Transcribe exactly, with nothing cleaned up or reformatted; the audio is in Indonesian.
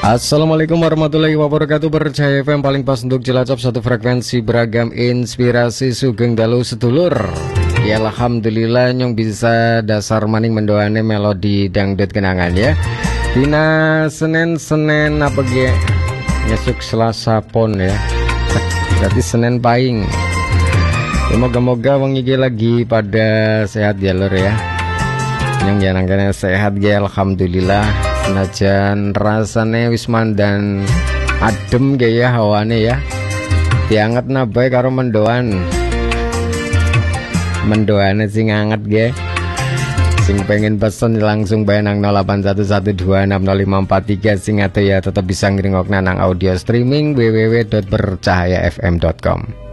Assalamualaikum warahmatullahi wabarakatuh. Percaya F M paling pas untuk Cilacap, satu frekuensi beragam inspirasi sugeng dalu sedulur. Ya alhamdulillah nyong bisa dasar maning mendoane melodi dangdut kenangan ya. Dina Senin Senin apa ge? Nyesuk Selasa pon ya. Berarti Senin paing. Ya, moga-moga wong iki lagi pada sehat ya lur ya. Nyong jangan sehat ya alhamdulillah. Senajan rasane wisman dan adem gaya hawane ya. Dianget nabai karo mendoan. Mendoane sing anget ge. Sing pengen pesen langsung bae nang nol delapan satu satu dua enam nol lima empat tiga. Sing ate ya tetep bisa ngrungokna nang audio streaming w w w dot bercahaya f m dot com.